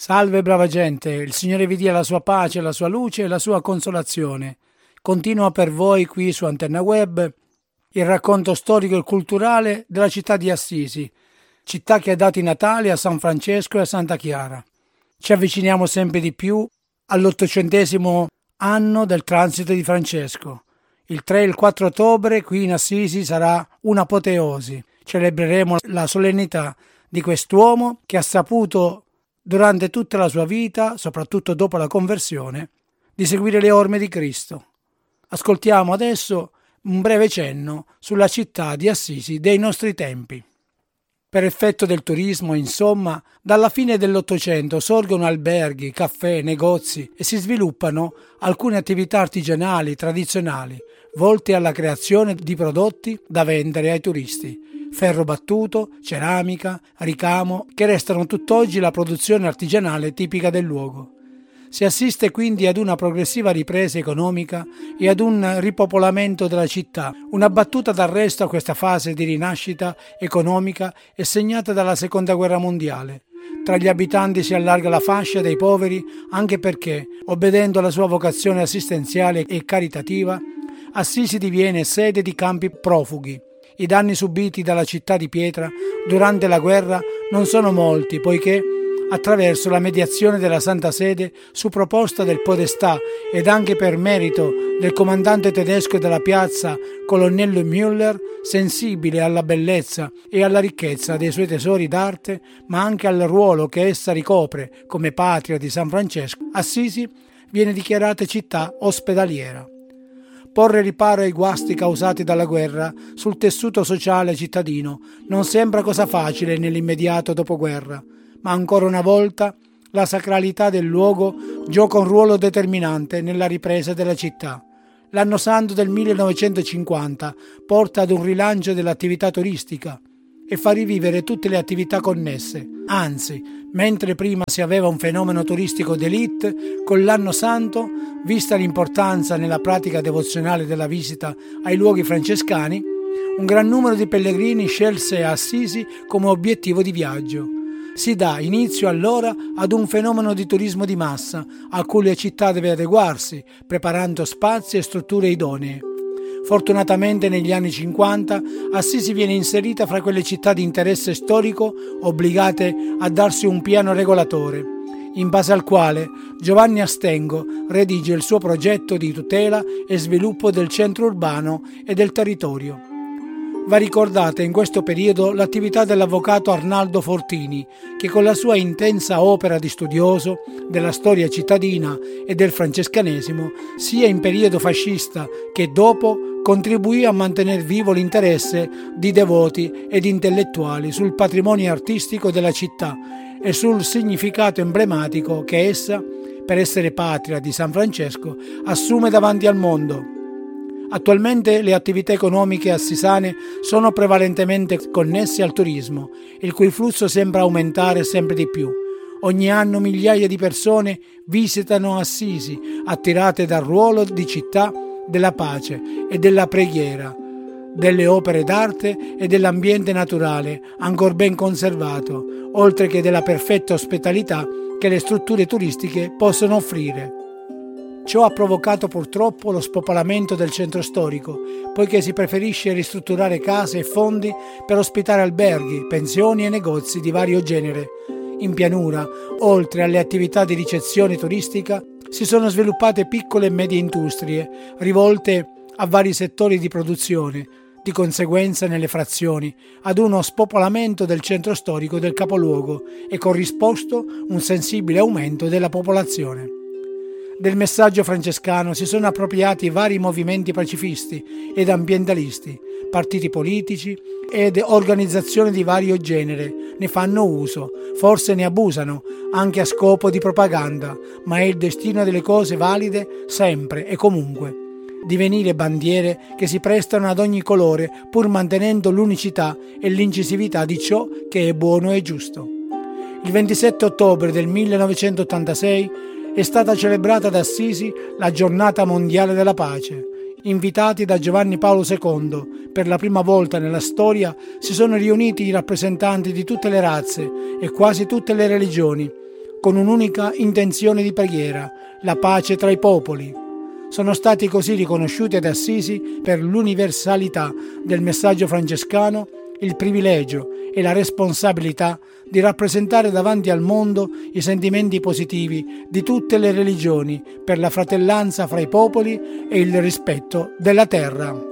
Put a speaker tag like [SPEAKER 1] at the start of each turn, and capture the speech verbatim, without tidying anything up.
[SPEAKER 1] Salve brava gente, il Signore vi dia la sua pace, la sua luce e la sua consolazione. Continua per voi qui su Antenna Web il racconto storico e culturale della città di Assisi, città che ha dato i natali a San Francesco e a Santa Chiara. Ci avviciniamo sempre di più all'ottocentesimo anno del transito di Francesco. Il tre e il quattro ottobre qui in Assisi sarà un'apoteosi. Celebreremo la solennità di quest'uomo che ha saputo durante tutta la sua vita, soprattutto dopo la conversione, di seguire le orme di Cristo. Ascoltiamo adesso un breve cenno sulla città di Assisi dei nostri tempi. Per effetto del turismo, insomma, dalla fine dell'Ottocento sorgono alberghi, caffè, negozi e si sviluppano alcune attività artigianali tradizionali volte alla creazione di prodotti da vendere ai turisti. Ferro battuto, ceramica, ricamo, che restano tutt'oggi la produzione artigianale tipica del luogo. Si assiste quindi ad una progressiva ripresa economica e ad un ripopolamento della città. Una battuta d'arresto a questa fase di rinascita economica è segnata dalla Seconda Guerra Mondiale. Tra gli abitanti si allarga la fascia dei poveri anche perché, obbedendo alla sua vocazione assistenziale e caritativa, Assisi diviene sede di campi profughi. I danni subiti dalla città di pietra durante la guerra non sono molti, poiché attraverso la mediazione della Santa Sede, su proposta del Podestà ed anche per merito del comandante tedesco della piazza, colonnello Müller, sensibile alla bellezza e alla ricchezza dei suoi tesori d'arte, ma anche al ruolo che essa ricopre come patria di San Francesco, Assisi viene dichiarata città ospedaliera. Porre riparo ai guasti causati dalla guerra sul tessuto sociale cittadino non sembra cosa facile nell'immediato dopoguerra, ma ancora una volta la sacralità del luogo gioca un ruolo determinante nella ripresa della città. L'anno santo del millenovecentocinquanta porta ad un rilancio dell'attività turistica e fa rivivere tutte le attività connesse. Anzi, mentre prima si aveva un fenomeno turistico d'élite, con l'anno santo, vista l'importanza nella pratica devozionale della visita ai luoghi francescani, un gran numero di pellegrini scelse Assisi come obiettivo di viaggio. Si dà inizio allora ad un fenomeno di turismo di massa a cui la città deve adeguarsi, preparando spazi e strutture idonee. Fortunatamente negli anni cinquanta Assisi viene inserita fra quelle città di interesse storico obbligate a darsi un piano regolatore, in base al quale Giovanni Astengo redige il suo progetto di tutela e sviluppo del centro urbano e del territorio. Va ricordata in questo periodo l'attività dell'avvocato Arnaldo Fortini, che con la sua intensa opera di studioso della storia cittadina e del francescanesimo, sia in periodo fascista che dopo, contribuì a mantenere vivo l'interesse di devoti ed intellettuali sul patrimonio artistico della città e sul significato emblematico che essa, per essere patria di San Francesco, assume davanti al mondo. Attualmente le attività economiche assisane sono prevalentemente connesse al turismo, il cui flusso sembra aumentare sempre di più. Ogni anno migliaia di persone visitano Assisi, attirate dal ruolo di città della pace e della preghiera, delle opere d'arte e dell'ambiente naturale ancor ben conservato, oltre che della perfetta ospitalità che le strutture turistiche possono offrire. Ciò ha provocato purtroppo lo spopolamento del centro storico, poiché si preferisce ristrutturare case e fondi per ospitare alberghi, pensioni e negozi di vario genere. In pianura, oltre alle attività di ricezione turistica, si sono sviluppate piccole e medie industrie, rivolte a vari settori di produzione, di conseguenza nelle frazioni, ad uno spopolamento del centro storico del capoluogo e corrisposto un sensibile aumento della popolazione. Del messaggio francescano si sono appropriati vari movimenti pacifisti ed ambientalisti, partiti politici ed organizzazioni di vario genere ne fanno uso, forse ne abusano, anche a scopo di propaganda, ma è il destino delle cose valide sempre e comunque. Divenire bandiere che si prestano ad ogni colore pur mantenendo l'unicità e l'incisività di ciò che è buono e giusto. Il ventisette ottobre del millenovecentottantasei è stata celebrata ad Assisi la Giornata Mondiale della Pace. Invitati da Giovanni Paolo secondo, per la prima volta nella storia si sono riuniti i rappresentanti di tutte le razze e quasi tutte le religioni, con un'unica intenzione di preghiera, la pace tra i popoli. Sono stati così riconosciuti ad Assisi per l'universalità del messaggio francescano, il privilegio e la responsabilità di rappresentare davanti al mondo i sentimenti positivi di tutte le religioni per la fratellanza fra i popoli e il rispetto della terra.